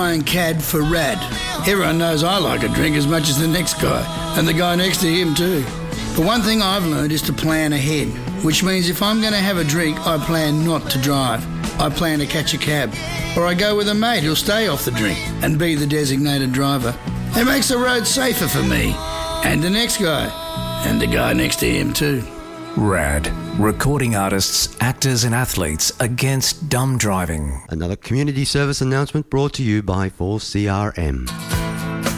flying CAD for RAD. Everyone knows I like a drink as much as the next guy, and the guy next to him too. But one thing I've learned is to plan ahead, which means if I'm going to have a drink, I plan not to drive. I plan to catch a cab. Or I go with a mate who'll stay off the drink and be the designated driver. It makes the road safer for me, and the next guy, and the guy next to him too. RAD. Recording artists, actors and athletes against dumb driving. Another community service announcement brought to you by 4CRM.